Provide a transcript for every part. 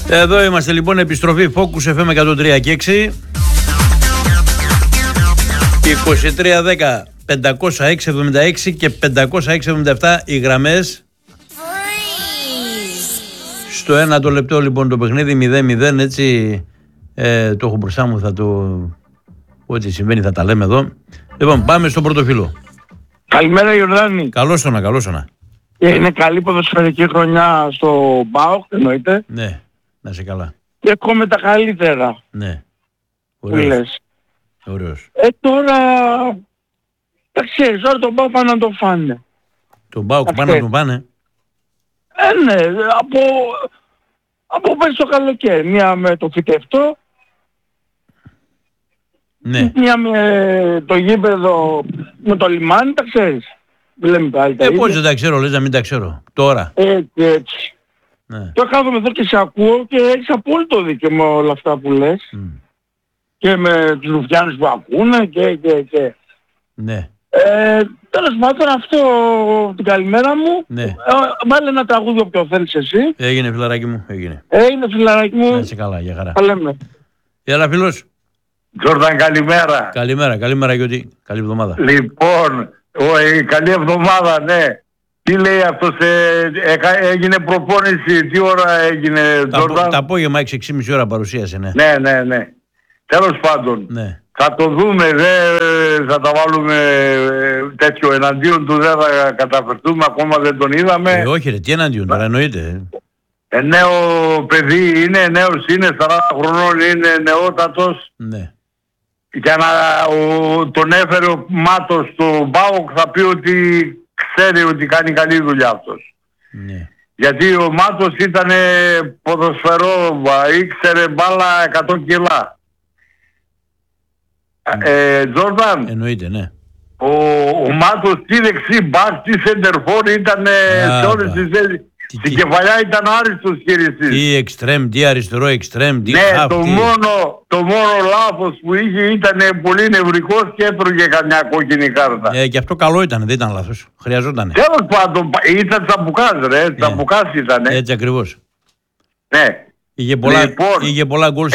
Εδώ είμαστε λοιπόν, επιστροφή Focus FM 103 και 6. 2310 506 76 και 506 77 οι γραμμές. Στο ένα το λεπτό λοιπόν το παιχνίδι 0-0, έτσι το έχω μπροστά μου, θα το... Ό,τι συμβαίνει θα τα λέμε εδώ. Λοιπόν, πάμε στον πρώτο φίλο. Καλημέρα Ιορδάνη. Καλώς το να. Είναι καλή ποδοσφαιρική χρονιά στο ΠΑΟΚ, εννοείται. Ναι, να είσαι καλά. Και εύχομαι τα καλύτερα. Ναι, που λες. Ωραίος. Τώρα, τα ξέρεις, τώρα τον ΠΑΟΚ πάνε να το φάνε. Τον ΠΑΟΚ πάνε να τον πάνε. Ναι, από πέρσι το καλοκαίρι. Μία με το φυτευτό. Ναι. Μία με το γήπεδο, με το λιμάνι, τα ξέρεις. Λέμε πάλι τα ίδια. Πώς δεν τα ξέρω, λες να μην τα ξέρω. Τώρα. Έτσι. Ναι. Τώρα κάθομαι εδώ και σε ακούω και έχεις απόλυτο δίκιο με όλα αυτά που λες. Και με τους Ρουφιάνους που ακούνε και. Ναι. Τέλος πάντων, αυτό την καλημέρα μου. Ναι. Βάλε ένα τραγούδι όποιο θέλεις εσύ. Έγινε φιλαράκι μου, έγινε. Έγινε φιλαράκι μου. Να είσαι καλά, για χαρά. Τα λέμε. Έλα φίλος. Τζόρνταν, καλημέρα. Καλημέρα Γιώτη. Καλή εβδομάδα. Λοιπόν, καλή εβδομάδα, ναι. Τι λέει αυτός, έγινε προπόνηση, τι ώρα έγινε, Τζόρνταν? Τα απόγευμα 6-6,5 ώρα παρουσίασε, ναι. Ναι. Τέλος πάντων, Ναι. θα το δούμε, δεν θα τα βάλουμε τέτοιο εναντίον του, δεν θα καταφερθούμε, ακόμα δεν τον είδαμε. Όχι ρε, τι εναντίον τώρα, εννοείται. Νέο παιδί είναι, νέος είναι, 40 χρονών είναι, νεότατος. Ναι. Για να τον έφερε ο Μάτος στο ΠΑΟΚ, θα πει ότι ξέρει ότι κάνει καλή δουλειά αυτός. Ναι. Γιατί ο Μάτος ήταν ποδοσφαιρό, ήξερε μπάλα 100 κιλά. Τζόρνταν, Εννοείται, ναι. ο Μάτος τι δεξί μπακ, τι σεντερφόρ ήταν σε όλες τις θέσεις. Στην κεφαλιά ήταν άριστος χειριστής. Τι εξτρέμ, τι αριστερό εξτρέμ, τι ναι, χαφ, το μόνο λάθος που είχε ήταν πολύ νευρικός και έτρωγε καμιά κόκκινη κάρτα. Και αυτό καλό ήταν, δεν ήταν λάθος. Χρειαζόταν. Τέλος πάντων, ήταν τσαμπουκάς ρε, τσαμπουκάς ήταν. Έτσι ακριβώς. Ναι. Είχε πολλά γκολ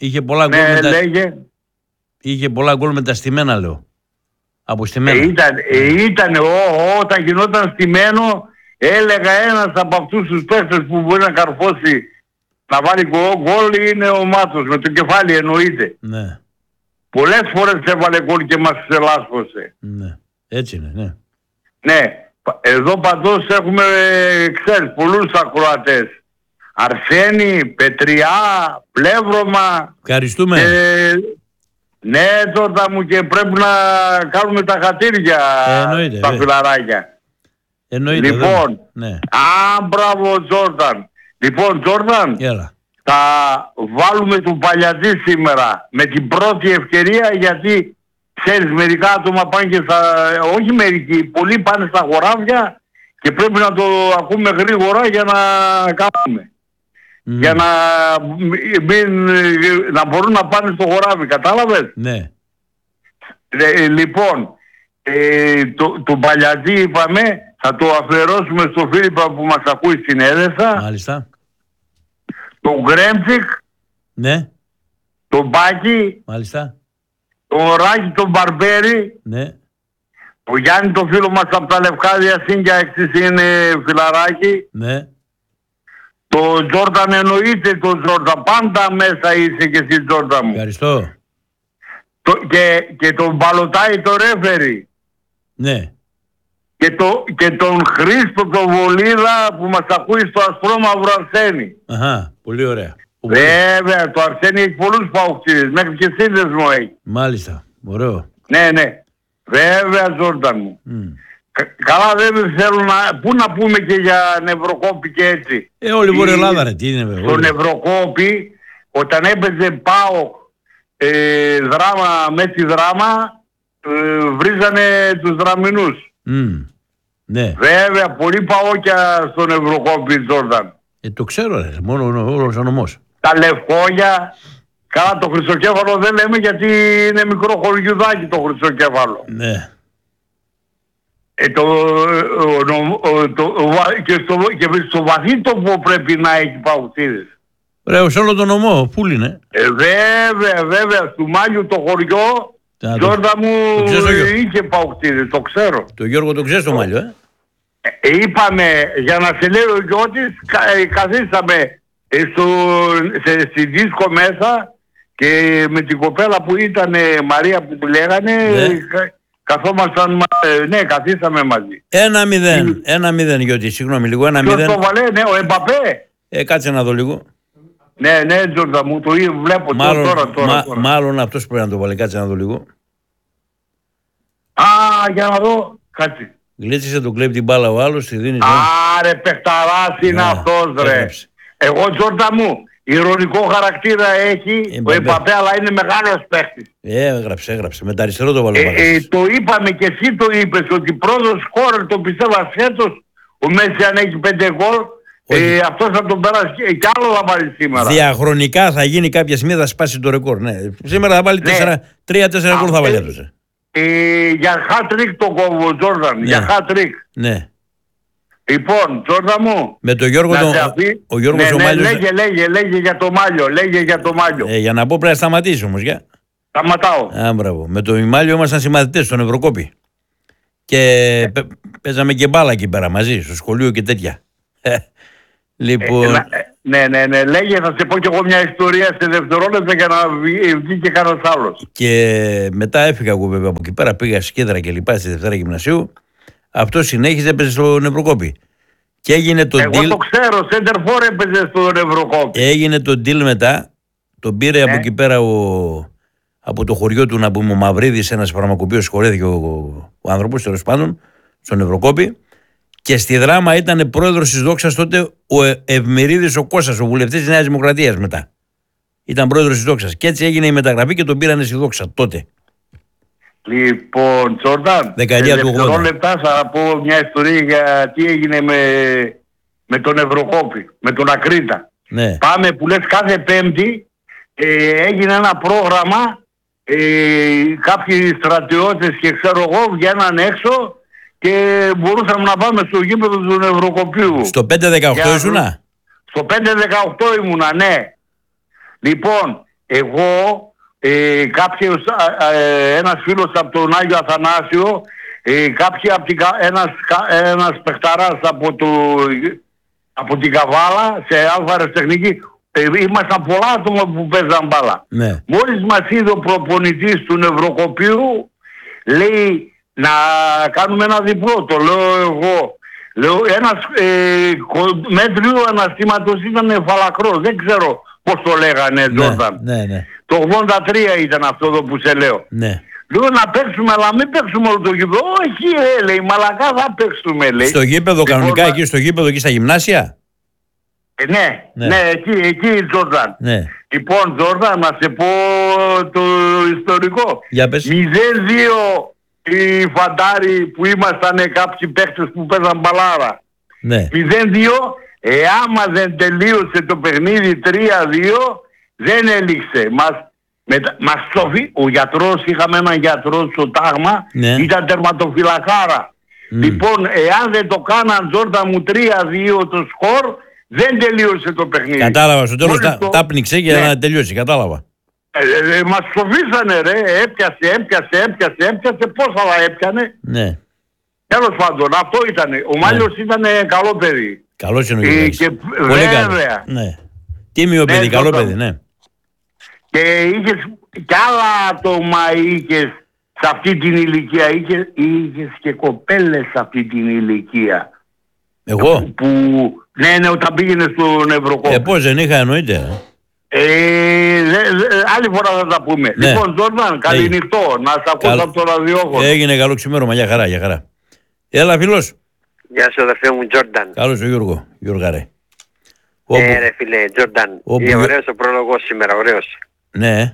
είχε πολλά γκολ με τα στημένα, λέω. Από στημένα. Ήταν όταν γινόταν στημένο, έλεγα ένας από αυτούς τους παίχτες που μπορεί να καρφώσει να βάλει γκολ είναι ο Μάτος, με το κεφάλι εννοείται. Ναι. Πολλές φορές έβαλε γκολ και μας λάσπωσε. Ναι. Έτσι είναι, ναι. Ναι. Εδώ παντός έχουμε, ξέρεις, πολλούς ακροατές. Αρσένη, Πετριά, Πλεύρωμα. Ευχαριστούμε. Ναι, τώρα μου, και πρέπει να κάνουμε τα χατήρια τα φιλαράκια. Εννοείται. Λοιπόν, ναι. Μπράβο Τζόρνταν. Λοιπόν, Τζόρνταν, θα βάλουμε του Παλιατζή σήμερα με την πρώτη ευκαιρία, γιατί ξέρεις, μερικά άτομα πάνε και όχι μερικοί, πολλοί πάνε στα χωράφια και πρέπει να το ακούμε γρήγορα για να κάνουμε. Για να μπορούν να πάνε στο χωράφι, κατάλαβες? Ναι. Λοιπόν, το Παλιατζή είπαμε, θα το αφιερώσουμε στο Φίλιππα που μας ακούει στην Έδεσα. Μάλιστα. Το Γκρέμτσικ. Ναι. Το Μπάκη. Μάλιστα. Το Ράκη, τον Μπαρμπέρι. Ναι. Ο Γιάννη, το φίλο μας από τα Λευκάδια, Σύνκια εξής είναι φιλαράκι. Ναι. Το Τζόρνταν, εννοείται το Τζόρνταν. Πάντα μέσα είσαι και εσύ, Τζόρνταν μου. Ευχαριστώ. Και τον Μπαλωτάι το ρέφερι. Ναι. Και τον Χρήστο τον Βολίδα που μας ακούει στο ασπρόμαυρο Αρσένη. Αχα, πολύ ωραία. Βέβαια, το Αρσένη έχει πολλούς παουξίδες, μέχρι και σύνδεσμο έχει. Μάλιστα, ωραίο. Ναι. Βέβαια, Τζόρνταν μου. Καλά, δεν θέλω πού να πούμε και για Νευροκόπη και έτσι. Όλη η Βόρεια Ελλάδα ρε, τι είναι βέβαια. Στο Νευροκόπη, όταν έπαιζε ΠΑΟΚ δράμα με τη δράμα, βρίζανε τους δραμινούς. Ναι. Βέβαια, πολλοί παόκια στον Ευρωκόπη, Τζόρνταν. Το ξέρω ρε, μόνο όλος ο νομός. Τα Λευκόγια, καλά, το Χρυσοκέφαλο δεν λέμε γιατί είναι μικρό χωριουδάκι το Χρυσοκέφαλο. Ναι. Και στο βαθύ τοπό πρέπει να έχει παουξίδες. Ρε, σε όλο τον νομό, πού είναι. Βέβαια, του Μάλιου το χωριό, Τζόρντα μου είχε παοκτήρι, το ξέρω. Το Γιώργο το ξέρεις το Μάλιο, Είπαμε, για να σε λέει ο Γιώτης, καθίσαμε στη δίσκο μέσα και με την κοπέλα που ήταν Μαρία που μου λέγανε, καθόμασταν, καθίσαμε μαζί. 1-0 Γιώτη, συγγνώμη λίγο, 1-0. Ποιος το βαλέ, ο Εμπαπέ. Κάτσε να δω λίγο. Ναι, Τζόρντα μου, το βλέπω τώρα. Μάλλον αυτός πρέπει να το βάλει, κάτσε να δω λίγο. Για να δω, κάτσε. Γλίτσισε, το κλέβει την μπάλα ο άλλος, τη δίνει. Ρε παιχταράς είναι αυτός ρε. Εγώ Τζόρντα μου, ηρωνικό χαρακτήρα έχει ο Εμπαπέ, αλλά είναι μεγάλος παίχτης. Έγραψε. Με τα αριστερό το βάλω. Το είπαμε και εσύ το είπες, ότι πρώτος σκόρερ το πιστεύω φέτος, ο Μέση αν έχει 5 γκολ, αυτός θα τον περάσει και άλλο θα βάλει σήμερα. Διαχρονικά θα γίνει κάποια στιγμή, θα σπάσει το ρεκόρ. Ναι. Σήμερα θα βάλει 3-4 γκολ θα βάλει αυτός. Για hat-trick το κόβω, Τζόρνταν. Για hat-trick. Ναι. Λοιπόν, Τζόρντα μου. Με τον Γιώργο ο Γιώργος ο Μάλιος. Λέγε για το Μάλιο. Για να πω πρέπει να σταματήσει όμως. Σταματάω. Μπράβο. Με τον Μάλιο ήμασταν συμμαθητές στον Ευρωκόπη. Και παίζαμε και μπάλα εκεί πέρα μαζί, στο σχολείο και τέτοια. Λοιπόν... Ναι, λέγε, θα σε πω κι εγώ μια ιστορία σε δευτερόλεπτα για να βγει και κανένας άλλος. Και μετά έφυγα εγώ βέβαια από εκεί πέρα, πήγα Σκέδρα και λοιπά στη Δευτέρα Γυμνασίου. Αυτό συνέχιζε, έπαιζε στον Ευρωκόπη. Και έγινε το εγώ deal... το ξέρω, Σέντερφορ έπαιζε στον Ευρωκόπη. Έγινε το deal μετά, τον πήρε από εκεί πέρα από το χωριό του, να πούμε, ο Μαυρίδης, ένας φαρμακοποιός, συγχωρέθηκε ο άνθρωπος, τέλος πάντων, στον Ευρωκόπη. Και στη Δράμα ήταν πρόεδρος της Δόξας τότε ο Ευμερίδης ο Κώστας, ο βουλευτής της Νέας Δημοκρατίας μετά. Ήταν πρόεδρος της Δόξας. Και έτσι έγινε η μεταγραφή και τον πήρανε στη Δόξα τότε. Λοιπόν, Τζόρνταν, δεκαετία του 80. λεπτά θα πω μια ιστορία για τι έγινε με τον Ευρωκόπη, με τον Ακρίτα. Ναι. Πάμε που λες κάθε Πέμπτη, έγινε ένα πρόγραμμα, κάποιοι στρατιώτες και ξέρω εγώ βγαίναν έξω και μπορούσαμε να πάμε στο γήπεδο του Ευρωκοπίου. Στο 5-18 ήσουνα? Στο 5-18 ήμουνα, ναι. Λοιπόν, εγώ, ένας φίλος από τον Άγιο Αθανάσιο, ένας παιχταράς από την Καβάλα, σε αλφα-αεροτεχνική, ήμασταν πολλά άτομα που παίζαν μπάλα. Ναι. Μόλις μας είδε ο προπονητής του Ευρωκοπίου, λέει να κάνουμε ένα διπλό, το λέω εγώ. Λέω, ένας μέτριο αναστήματος ήταν φαλακρός, δεν ξέρω πώς το λέγανε, Τζόρνταν. Ναι. Το 83 ήταν αυτό εδώ που σε λέω. Ναι. Λέω να παίξουμε, αλλά μην παίξουμε όλο το γήπεδο. Όχι, λέει, μαλακά θα παίξουμε, λέει. Στο γήπεδο, κανονικά, εκεί στο γήπεδο, εκεί στα γυμνάσια. Ναι, εκεί Τζόρνταν. Ναι. Λοιπόν, Τζόρνταν, να σε πω το ιστορικό. Για πες. 0-2 οι φαντάροι που ήμασταν κάποιοι παίκτες που παίζαν μπαλάρα. Ναι. 0-2, άμα δεν τελείωσε το παιχνίδι 3-2, δεν έληξε. Μας σοφεί. Ο γιατρός, είχαμε έναν γιατρό στο τάγμα, ναι. Ήταν τερματοφυλακάρα. Λοιπόν, εάν δεν το κάναν, Τζόρνταν μου, 3-2 το σκορ, δεν τελείωσε το παιχνίδι. Κατάλαβα, στο τέλος τα πνίξε για να τελειώσει, κατάλαβα. Μας σοφίσανε ρε, έπιασε, πώς θα έπιανε. Ναι. Τέλος πάντων, αυτό ήταν. Ο Μάλιος ήταν καλό παιδί. Καλός είναι ο Γιώργος. Πολύ βέβαια. Ναι. Τίμιο παιδί, καλό παιδί, ναι. Και είχες κι άλλα άτομα είχες σε αυτή την ηλικία. Είχες και κοπέλες σε αυτή την ηλικία. Εγώ? Ναι, όταν πήγαινε στον Ευρωκόπη. Πώς δεν είχα, εννοείται. Άλλη φορά θα τα πούμε. Ναι. Λοιπόν, Τζόρνταν, καληνυχτό. Να σε ακούσω από το ραδιόφωνο. Έγινε, καλό ξημέρωμα, για χαρά. Έλα, φίλος. Γεια σου, αδερφέ μου, Τζόρνταν. Καλώς ο Γιώργο, ρε. Ρε φίλε, Τζόρνταν. Είναι ωραίος ο πρόλογος σήμερα, ωραίος. Ναι.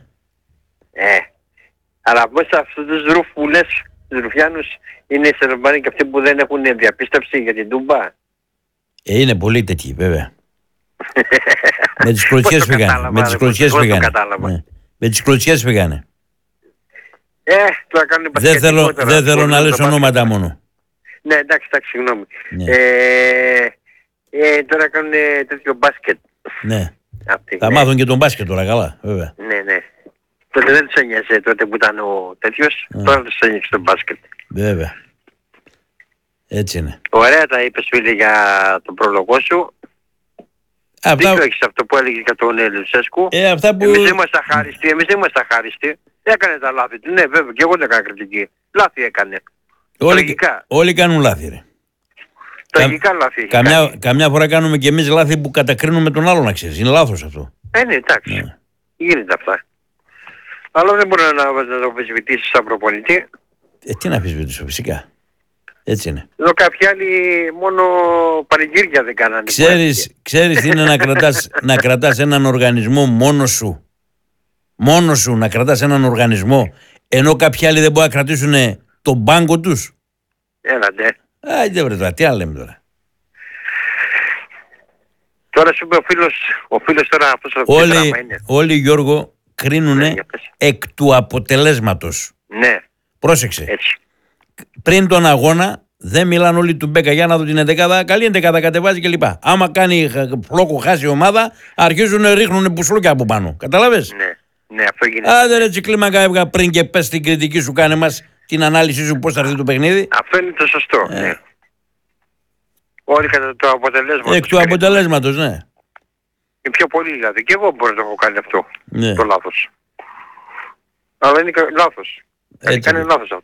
Αλλά μέσα αυτούς τους ρουφ που λες, τους ρουφιάνους, είναι οι Σερβάνοι και αυτοί που δεν έχουν διαπίστευση για την Τούμπα. Είναι πολύ τέτοιοι, βέβαια. Με τις κλωτσιές φύγανε. Με τις κλωτσιές φύγανε. Τώρα κάνουν δεν θέλω να λες ονόματα μόνο. Ναι, εντάξει, συγγνώμη. Τώρα κάνουν τέτοιο μπάσκετ. Ναι. Αυτοί, Θα μάθουν και τον μπάσκετ τώρα, καλά, βέβαια. Ναι. Τότε δεν τους ένοιαζε τότε που ήταν ο τέτοιος, τώρα τους ένοιξε το μπάσκετ. Βέβαια. Έτσι είναι. Ωραία τα είπες φίλε για τον πρόλογο σου. Δίκιο έχεις αυτό που έλεγες για τον Λουτσέσκου. Αυτά που... Εμείς δεν είμαστε αχάριστοι. Έκανε τα λάθη του. Ναι βέβαια και εγώ δεν έκανα κριτική. Λάθη έκανε. Όλοι κάνουν λάθη ρε. Τραγικά λάθη. Καμιά φορά κάνουμε και εμείς λάθη που κατακρίνουμε τον άλλον, να ξέρεις. Είναι λάθος αυτό. Ναι, εντάξει. Ναι. Γίνεται αυτά. Αλλά δεν μπορεί να το αμφισβητήσεις σαν προπονητή. Τι να αμφισβητήσω, φυσικά. Έτσι είναι. Εδώ κάποιοι άλλοι μόνο πανηγύρια δεν κάνανε. Ξέρεις τι είναι να κρατάς έναν οργανισμό μόνος σου. Μόνος σου να κρατάς έναν οργανισμό, ενώ κάποιοι άλλοι δεν μπορούν να κρατήσουν τον πάγκο τους. Έλατε. Δεν βρε τώρα, τι άλλο λέμε τώρα. Τώρα σου είπε ο φίλος τώρα αυτός ο δράμα είναι. Όλοι Γιώργο κρίνουνε εκ του αποτελέσματος. Ναι. Πρόσεξε. Έτσι. Πριν τον αγώνα δεν μιλάνε όλοι του Μπέκα για να δω την εντεκάδα. Καλή εντεκάδα κατεβάζει κλπ. Άμα κάνει φλόκο, χάσει η ομάδα, αρχίζουν να ρίχνουν μπουσλούκια από πάνω. Καταλαβες. Ναι, αυτό γίνεται. Άντε ρε κλίμακα έβγα πριν και πες την κριτική σου, κάνε μας την ανάλυση σου πώς θα έρθει το παιχνίδι. Αυτό είναι το σωστό. Ναι. Όλοι κατά το αποτελέσματος. Εκ του αποτελέσματος, ναι. Και πιο πολύ δηλαδή. Και εγώ μπορώ να το έχω κάνει αυτό. Ναι. Το λάθος. Αλλά είναι λάθος. Κάνει λάθος αυτό.